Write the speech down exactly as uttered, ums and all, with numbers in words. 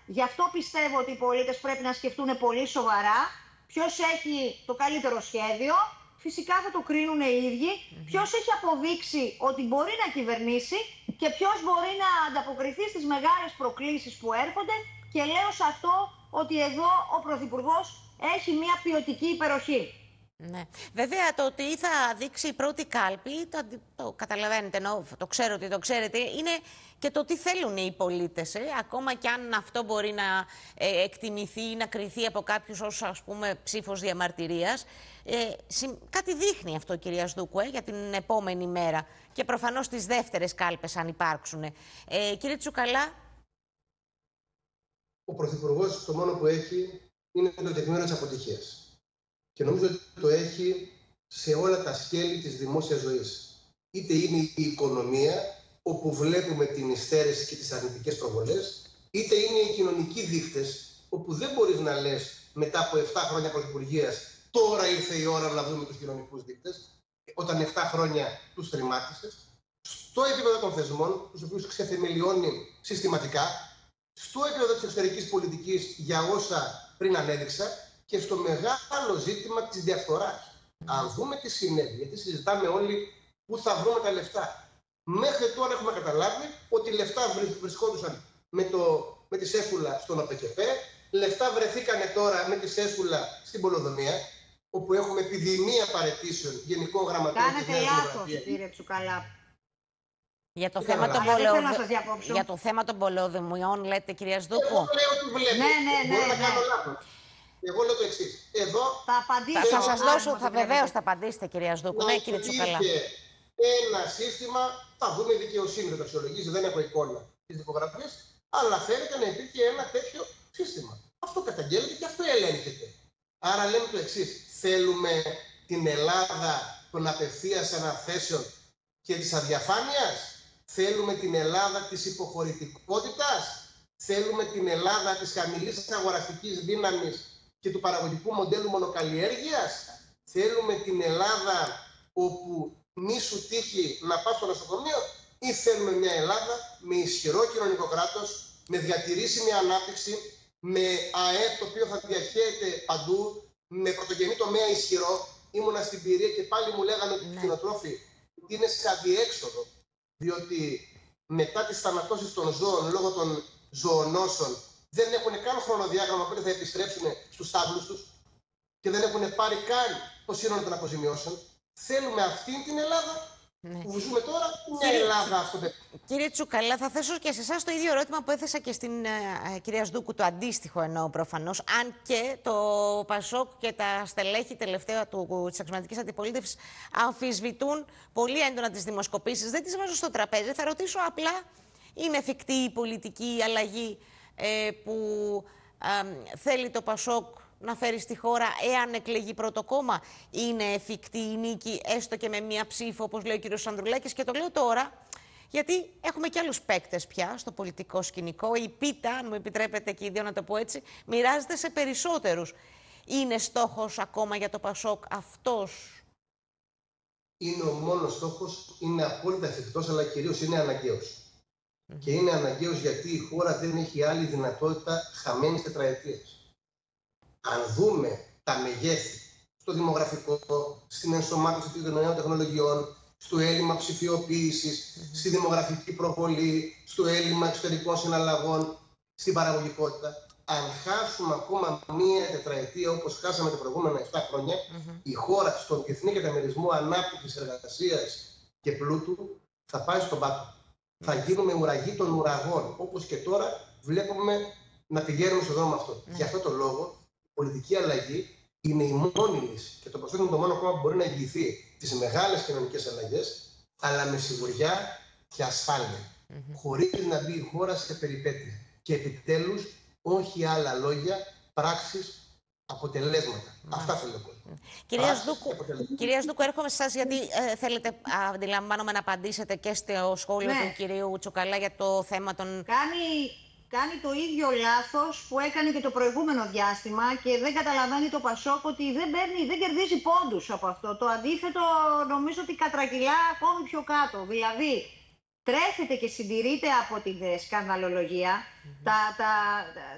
Γι' αυτό πιστεύω ότι οι πολίτες πρέπει να σκεφτούν πολύ σοβαρά ποιος έχει το καλύτερο σχέδιο. Φυσικά θα το κρίνουν οι ίδιοι. Mm-hmm. Ποιος έχει αποδείξει ότι μπορεί να κυβερνήσει και ποιος μπορεί να ανταποκριθεί στις μεγάλες προκλήσεις που έρχονται. Και λέω σε αυτό ότι εδώ ο Πρωθυπουργός έχει μια ποιοτική υπεροχή. Ναι. Βέβαια, το ότι θα δείξει η πρώτη κάλπη, το, το καταλαβαίνετε, ενώ το ξέρω ότι το ξέρετε, είναι και το τι θέλουν οι πολίτες. Ε. Ακόμα κι αν αυτό μπορεί να ε, εκτιμηθεί ή να κριθεί από κάποιους ως, ας πούμε, ψήφος διαμαρτυρίας. Ε, κάτι δείχνει αυτό, κυρία Σδούκου, ε, για την επόμενη μέρα. Και προφανώς τις δεύτερες κάλπες, αν υπάρξουν. Ε, κύριε Τσουκαλά. Ο Πρωθυπουργός το μόνο που έχει είναι το τεκμήριο της αποτυχίας. Και νομίζω ότι το έχει σε όλα τα σκέλη της δημόσιας ζωής. Είτε είναι η οικονομία, όπου βλέπουμε την υστέρηση και τις αρνητικές προβολές, είτε είναι οι κοινωνικοί δείκτες, όπου δεν μπορείς να λες μετά από επτά χρόνια πρωθυπουργίας, τώρα ήρθε η ώρα να δούμε τους κοινωνικούς δείκτες, όταν επτά χρόνια τους θρημάτισες. Στο επίπεδο των θεσμών, τους οποίους ξεθεμελιώνει συστηματικά, στο επίπεδο της εξωτερικής πολιτικής για όσα πριν ανέδειξα, και στο μεγάλο ζήτημα της διαφθοράς. Αν δούμε τι συνέβη, γιατί συζητάμε όλοι πού θα βρούμε τα λεφτά. Μέχρι τώρα έχουμε καταλάβει ότι λεφτά βρισκόντουσαν με, το, με τη Σέσουλα στον ΟΠΕΚΕΠΕ, λεφτά βρεθήκανε τώρα με τη Σέσουλα στην Πολεοδομία, όπου έχουμε επιδημία παραιτήσεων γενικών γραμματέων. Κάνετε λάθος, κύριε Τσουκαλά. Για το, θέμα των πολεοδο... για το θέμα των πολεοδομιών, λέτε, κυρία Σδούκου. Εγώ λέω ότι βλέπω. Ναι, ναι, ναι. Μπορώ ναι, να ναι. κάνω λάθος. Εγώ λέω το εξής. Εδώ θα απαντήσω. Θα σας δώσω, θα βεβαίως θα απαντήσετε, κυρία Σδούκου. Ναι, κύριε Τσουκαλά. Ένα σύστημα, θα δούμε η δικαιοσύνη, θα το αξιολογήσει, δεν έχω εικόνα τις δικογραφίες, αλλά φαίνεται να υπήρχε ένα τέτοιο σύστημα. Αυτό καταγγέλλεται και αυτό ελέγχεται. Άρα λέμε το εξής. Θέλουμε την Ελλάδα των απευθείας αναθέσεων και της αδιαφάνειας. Θέλουμε την Ελλάδα της υποχωρητικότητας. Θέλουμε την Ελλάδα της χαμηλής αγοραστικής δύναμης και του παραγωγικού μοντέλου μονοκαλλιέργειας. Θέλουμε την Ελλάδα όπου μη σου τύχει να πας στο νοσοκομείο, ή θέλουμε μια Ελλάδα με ισχυρό κοινωνικό κράτος, με διατηρήσιμη ανάπτυξη, με ΑΕΠ το οποίο θα διαχέεται παντού, με πρωτογενή τομέα ισχυρό. Ήμουνα στην Πειρία και πάλι μου λέγανε ότι οι κτηνοτρόφοι είναι σε αδιέξοδο, διότι μετά τις θανατώσεις των ζώων λόγω των ζωονόσων δεν έχουν καν χρονοδιάγραμμα πότε θα επιστρέψουν στους στάβλους τους και δεν έχουν πάρει καν το σύνολο των αποζημιώσεων. Θέλουμε αυτή την Ελλάδα ναι. που ζούμε τώρα, μια κύριε, Ελλάδα αυτοπεποίθητη. Κύριε Τσουκαλά, θα θέσω και σε εσάς το ίδιο ερώτημα που έθεσα και στην ε, κυρία Σδούκου, το αντίστοιχο εννοώ προφανώς, αν και το Πασόκ και τα στελέχη τελευταία του, της αξιωματικής αντιπολίτευσης αμφισβητούν πολύ έντονα τις δημοσκοπήσεις. Δεν τις βάζω στο τραπέζι, θα ρωτήσω απλά, είναι εφικτή η πολιτική αλλαγή ε, που ε, θέλει το Πασόκ να φέρει στη χώρα εάν εκλεγεί πρώτο κόμμα? Είναι εφικτή η νίκη έστω και με μία ψήφο, όπως λέει ο κύριος Ανδρουλάκης? Και το λέω τώρα γιατί έχουμε και άλλους παίκτες πια στο πολιτικό σκηνικό. Η πίτα, αν μου επιτρέπετε και οι δύο να το πω έτσι, μοιράζεται σε περισσότερους. Είναι στόχος ακόμα για το Πασόκ αυτός? Είναι ο μόνος στόχος, είναι απόλυτα εφικτός, αλλά κυρίως είναι αναγκαίος. Mm-hmm. Και είναι αναγκαίος γιατί η χώρα δεν έχει άλλη δυνατότητα χαμένης τετραετίας. Αν δούμε τα μεγέθη στο δημογραφικό, στην ενσωμάτωση των νέων τεχνολογιών, στο έλλειμμα ψηφιοποίησης, mm-hmm. στη δημογραφική προβολή, στο έλλειμμα εξωτερικών συναλλαγών, στην παραγωγικότητα, αν χάσουμε ακόμα μία τετραετία όπως χάσαμε τα προηγούμενα επτά χρόνια, mm-hmm. η χώρα στον διεθνή καταμερισμό ανάπτυξης, εργασίας και πλούτου θα πάει στον πάτο. Mm-hmm. Θα γίνουμε ουραγοί των ουραγών, όπως και τώρα βλέπουμε να πηγαίνουμε στον δρόμο αυτό. Mm-hmm. Γι' αυτό το λόγο, πολιτική αλλαγή είναι η μόνη λύση και το Πασόκ είναι το μόνο κόμμα που μπορεί να εγγυηθεί τις μεγάλες κοινωνικές αλλαγές, αλλά με σιγουριά και ασφάλεια, mm-hmm. χωρίς να μπει η χώρα σε περιπέτεια. Και επιτέλους, όχι άλλα λόγια, πράξεις, αποτελέσματα. Mm-hmm. Αυτά θέλω να πω. Κυρία Σδούκου, κυρία Σδούκου, έρχομαι σε εσάς γιατί ε, θέλετε, αντιλαμβάνομαι, να απαντήσετε και στο σχόλιο ναι. του κυρίου Τσουκαλά για το θέμα των... Κάνει... Κάνει το ίδιο λάθος που έκανε και το προηγούμενο διάστημα και δεν καταλαβαίνει το Πασόκ ότι δεν, παίρνει, δεν κερδίζει πόντους από αυτό. Το αντίθετο νομίζω ότι κατρακυλά ακόμη πιο κάτω. Δηλαδή τρέφεται και συντηρείται από την σκανδαλολογία. Mm-hmm. τα, τα,